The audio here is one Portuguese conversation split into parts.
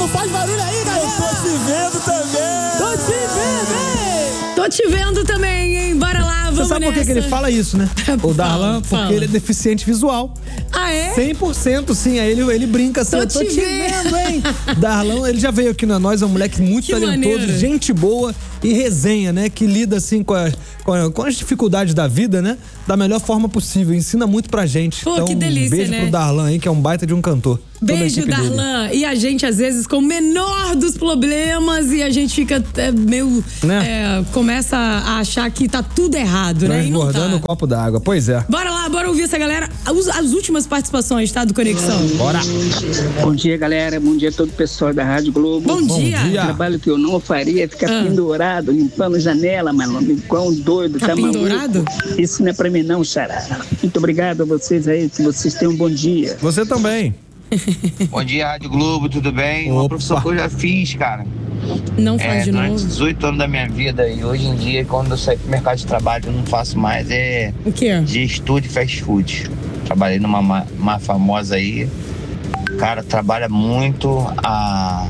Faz barulho aí, galera. Eu tô te vendo também. Tô te vendo, hein? Tô te vendo também, hein? Bora lá, vamos Você sabe por que ele fala isso, né? O Darlan, porque ele é deficiente visual. Ah, é? 100%, sim. Aí ele brinca assim, eu tô te vendo, hein? Darlan, ele já veio aqui na Nós, é um moleque muito talentoso, maneiro. gente boa e resenha, né? Que lida, assim, com as dificuldades da vida, né? Da melhor forma possível. Ensina muito pra gente. Pô, então, que delícia, beijo né? pro Darlan aí, que é um baita de um cantor. Beijo, Darlan. E a gente, às vezes, com o menor dos problemas e a gente fica meio... Né? Começa a achar que tá tudo errado, né? E não Engordando o tá. copo d'água. Pois é. Bora lá, bora ouvir essa galera. As últimas participações, tá? Do Conexão. Bora. Bom dia, galera. Bom dia a todo o pessoal da Rádio Globo. Bom dia. O trabalho que eu não faria é ficar pendurado, limpando janela, mano. Igual um doido, tá maluco? pendurado? Isso não é pra mim não, xará. Muito obrigado a vocês aí, que vocês tenham um bom dia. Você também. Bom dia, Rádio Globo, tudo bem? Uma profissão que eu já fiz, cara. Não faz de durante novo. 18 anos da minha vida, e hoje em dia, quando eu saí pro mercado de trabalho, eu não faço mais, O quê? gestor de fast food. Trabalhei numa famosa aí. Cara, trabalha muito, a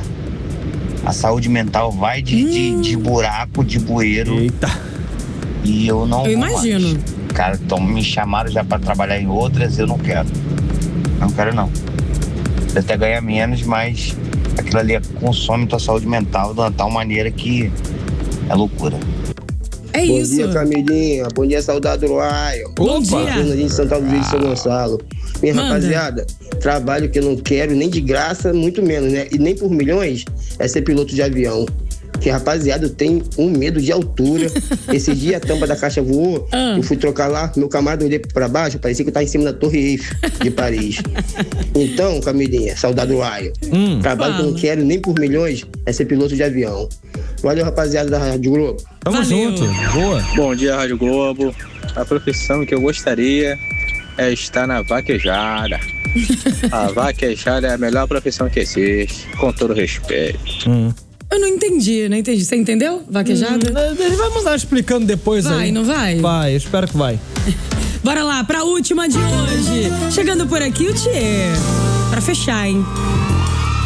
saúde mental vai de buraco, de bueiro. Eita. E eu não Eu vou imagino. mais. Cara, então me chamaram já pra trabalhar em outras, eu não quero. Não quero, não. Você até ganha menos, mas aquilo ali consome tua saúde mental de uma tal maneira que é loucura. É isso. Bom dia, Camilinha. Bom dia, saudade do Royal. Bom dia. Fernandinho de Santa Luzia de São Gonçalo. Minha Manda. rapaziada, trabalho que eu não quero, nem de graça, muito menos, né? E nem por milhões, é ser piloto de avião. Que, rapaziada, eu tenho um medo de altura. Esse dia a tampa da caixa voou, eu fui trocar lá, meu camarada olhei pra baixo, parecia que eu tava em cima da Torre Eiffel de Paris. Então, Camilinha, saudade do Royal. Trabalho que eu não quero, nem por milhões, é ser piloto de avião. Valeu, rapaziada da Rádio Globo. Tamo junto. Boa. Bom dia, Rádio Globo. A profissão que eu gostaria é estar na vaquejada. A vaquejada é a melhor profissão que existe, com todo respeito. Eu não entendi. Você entendeu? Vaquejada? Ele vai mandar explicando depois aí. Vai, não vai? Vai, eu espero que vai. Bora lá, pra última de hoje. Chegando por aqui, o Thier. Pra fechar, hein?